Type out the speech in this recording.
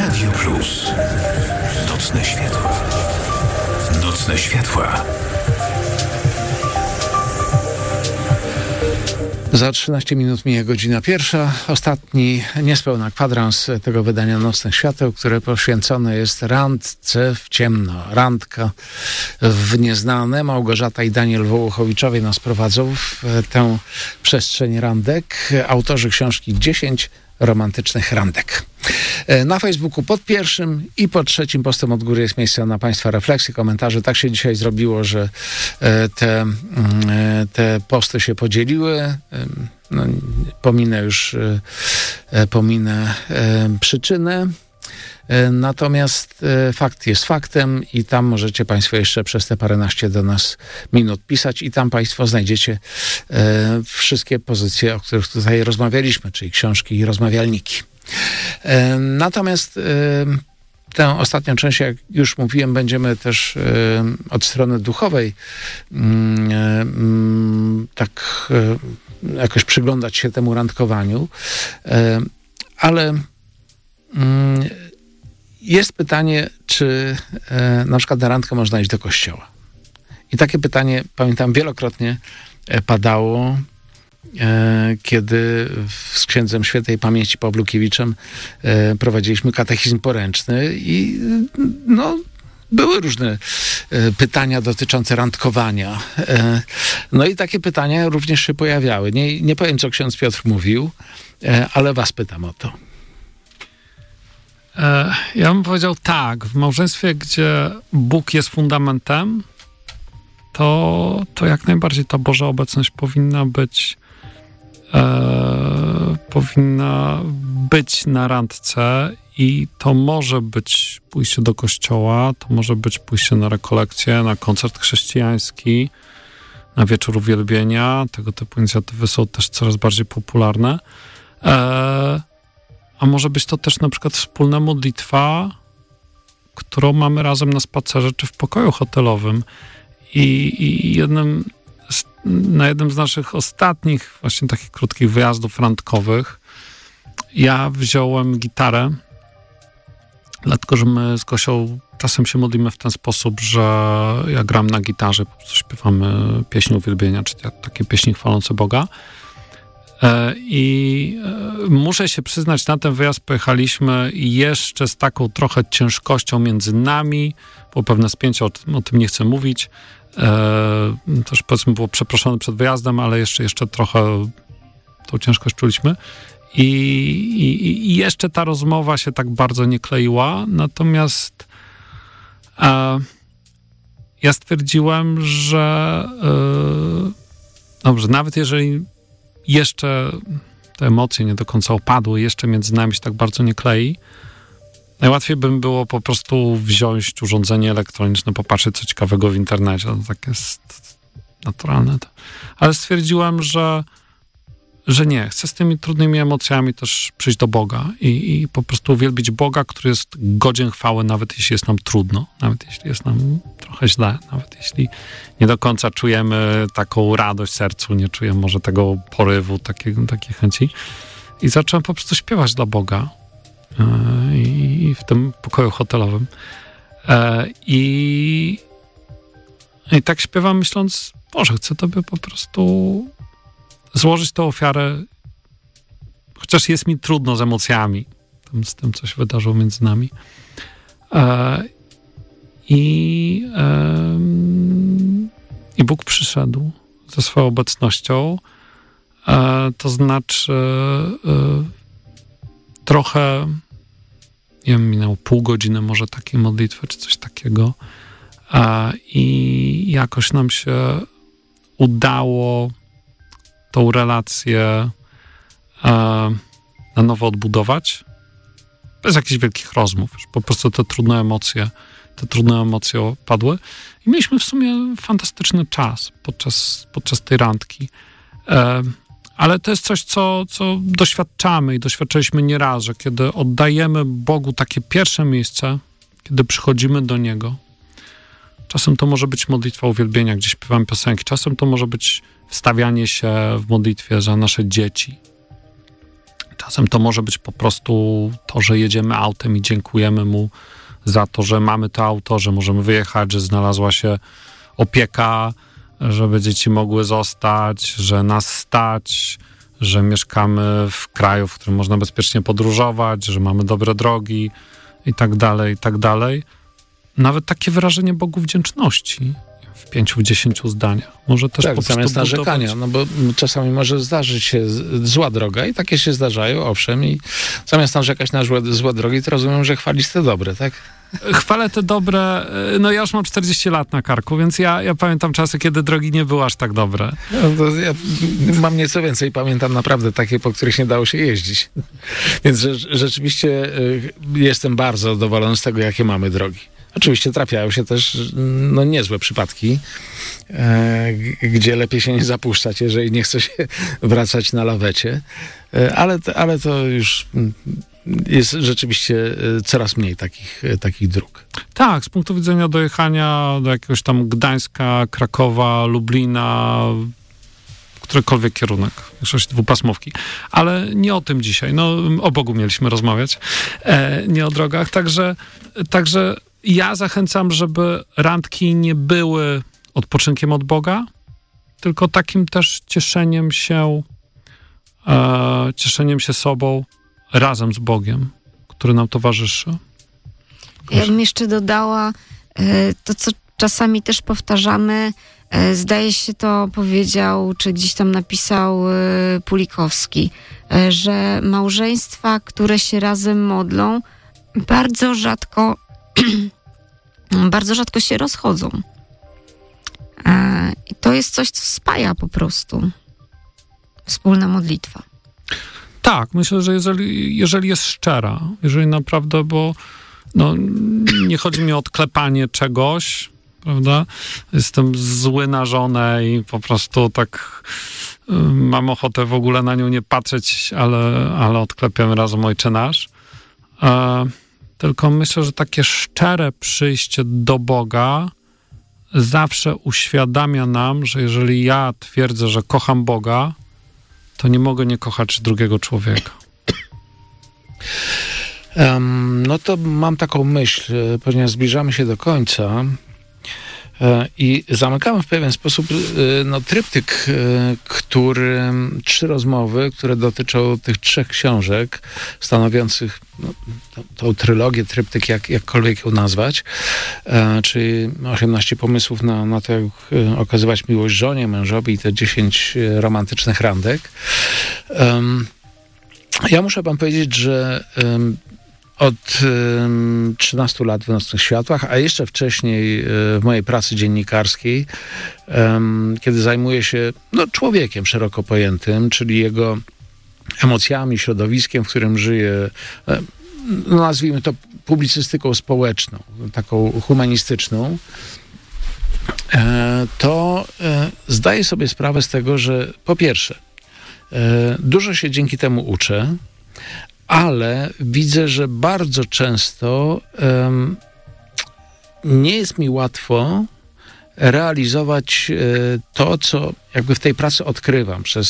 Radio Plus. Nocne światła. Nocne światła. Za 13 minut mija godzina pierwsza. Ostatni, niespełna kwadrans tego wydania Nocnych Świateł, które poświęcone jest randce w ciemno. Randka w nieznane. Małgorzata i Daniel Wołochowiczowie nas prowadzą w tę przestrzeń randek. Autorzy książki 10 romantycznych randek. Na Facebooku pod pierwszym i pod trzecim postem od góry jest miejsce na Państwa refleksje, komentarze. Tak się dzisiaj zrobiło, że te posty się podzieliły. No, pominę przyczynę. Natomiast fakt jest faktem i tam możecie Państwo jeszcze przez te paręnaście do nas minut pisać i tam Państwo znajdziecie wszystkie pozycje, o których tutaj rozmawialiśmy, czyli książki i rozmawialniki. Natomiast tę ostatnią część, jak już mówiłem, będziemy też od strony duchowej tak jakoś przyglądać się temu randkowaniu, ale jest pytanie, czy na przykład na randkę można iść do kościoła. I takie pytanie, pamiętam, wielokrotnie padało, kiedy z księdzem świętej pamięci Pawłukiewiczem prowadziliśmy katechizm poręczny i no, były różne pytania dotyczące randkowania. No i takie pytania również się pojawiały. Nie powiem, co ksiądz Piotr mówił, ale was pytam o to. Ja bym powiedział tak, w małżeństwie, gdzie Bóg jest fundamentem, to jak najbardziej ta Boża obecność powinna być na randce i to może być pójście do kościoła, to może być pójście na rekolekcję, na koncert chrześcijański, na wieczór uwielbienia. Tego typu inicjatywy są też coraz bardziej popularne. A może być to też na przykład wspólna modlitwa, którą mamy razem na spacerze czy w pokoju hotelowym. I na jednym z naszych ostatnich właśnie takich krótkich wyjazdów randkowych ja wziąłem gitarę, dlatego że my z Gosią czasem się modlimy w ten sposób, że ja gram na gitarze, po prostu śpiewamy pieśni uwielbienia, czy takie pieśni chwalące Boga. I muszę się przyznać, na ten wyjazd pojechaliśmy jeszcze z taką trochę ciężkością między nami, było pewne spięcie, o tym nie chcę mówić. Też powiedzmy było przeproszone przed wyjazdem, ale jeszcze trochę tą ciężkość czuliśmy. I jeszcze ta rozmowa się tak bardzo nie kleiła, natomiast ja stwierdziłem, że dobrze, nawet jeżeli jeszcze te emocje nie do końca opadły, jeszcze między nami się tak bardzo nie klei, najłatwiej by było po prostu wziąć urządzenie elektroniczne, popatrzeć co ciekawego w internecie. To tak jest naturalne. Ale stwierdziłem, że nie. Chcę z tymi trudnymi emocjami też przyjść do Boga i po prostu uwielbić Boga, który jest godzien chwały, nawet jeśli jest nam trudno, nawet jeśli jest nam trochę źle, nawet jeśli nie do końca czujemy taką radość w sercu, nie czujemy może tego porywu, takiej chęci. I zacząłem po prostu śpiewać dla Boga i w tym pokoju hotelowym. I tak śpiewam, myśląc, Boże, chcę Tobie po prostu złożyć tę ofiarę, chociaż jest mi trudno z emocjami, z tym, co się wydarzyło między nami. I Bóg przyszedł ze swoją obecnością, to znaczy trochę, nie wiem, minęło pół godziny może takiej modlitwy, czy coś takiego, i jakoś nam się udało tą relację na nowo odbudować, bez jakichś wielkich rozmów. Po prostu te trudne emocje opadły. I mieliśmy w sumie fantastyczny czas podczas tej randki. Ale to jest coś, co doświadczamy i doświadczyliśmy nieraz, że kiedy oddajemy Bogu takie pierwsze miejsce, kiedy przychodzimy do Niego, czasem to może być modlitwa uwielbienia, gdzie śpiewamy piosenki, czasem to może być wstawianie się w modlitwie za nasze dzieci. Czasem to może być po prostu to, że jedziemy autem i dziękujemy mu za to, że mamy to auto, że możemy wyjechać, że znalazła się opieka, żeby dzieci mogły zostać, że nas stać, że mieszkamy w kraju, w którym można bezpiecznie podróżować, że mamy dobre drogi i tak dalej, i tak dalej. Nawet takie wyrażenie Bogu wdzięczności w 5-10 zdaniach. Może też tak, po prostu zamiast narzekania, no bo czasami może zdarzyć się zła droga i takie się zdarzają, owszem, i zamiast narzekać na złe drogi, to rozumiem, że chwalić te dobre, tak? Chwalę te dobre, no ja już mam 40 lat na karku, więc ja pamiętam czasy, kiedy drogi nie były aż tak dobre. No to ja mam nieco więcej, pamiętam naprawdę takie, po których nie dało się jeździć. Więc rzeczywiście jestem bardzo zadowolony z tego, jakie mamy drogi. Oczywiście trafiają się też niezłe przypadki, gdzie lepiej się nie zapuszczać, jeżeli nie chce się wracać na lawecie, ale to już jest rzeczywiście coraz mniej takich dróg. Tak, z punktu widzenia dojechania do jakiegoś tam Gdańska, Krakowa, Lublina, którykolwiek kierunek, większość dwupasmówki. Ale nie o tym dzisiaj. No, o Bogu mieliśmy rozmawiać, nie o drogach. Także ja zachęcam, żeby randki nie były odpoczynkiem od Boga, tylko takim też cieszeniem się sobą razem z Bogiem, który nam towarzyszy. Ja bym jeszcze dodała to, co czasami też powtarzamy. Zdaje się, to powiedział, czy gdzieś tam napisał Pulikowski, że małżeństwa, które się razem modlą, bardzo rzadko się rozchodzą. I to jest coś, co spaja po prostu. Wspólna modlitwa. Tak, myślę, że jeżeli jest szczera, jeżeli naprawdę, bo nie chodzi mi o odklepanie czegoś, prawda? Jestem zły na żonę i po prostu tak mam ochotę w ogóle na nią nie patrzeć, ale odklepiamy razem Ojcze Nasz. Tylko myślę, że takie szczere przyjście do Boga zawsze uświadamia nam, że jeżeli ja twierdzę, że kocham Boga, to nie mogę nie kochać drugiego człowieka. No to mam taką myśl, ponieważ zbliżamy się do końca i zamykamy w pewien sposób tryptyk, 3 rozmowy, które dotyczą tych 3 książek stanowiących tą trylogię, tryptyk, jakkolwiek ją nazwać, czyli 18 pomysłów na to, jak okazywać miłość żonie, mężowi i te 10 romantycznych randek. Ja muszę wam powiedzieć, że od 13 lat w Nocnych Światłach, a jeszcze wcześniej w mojej pracy dziennikarskiej, kiedy zajmuję się człowiekiem szeroko pojętym, czyli jego emocjami, środowiskiem, w którym żyje, nazwijmy to publicystyką społeczną, taką humanistyczną, to zdaję sobie sprawę z tego, że po pierwsze, dużo się dzięki temu uczę, ale widzę, że bardzo często nie jest mi łatwo realizować to, co jakby w tej pracy odkrywam przez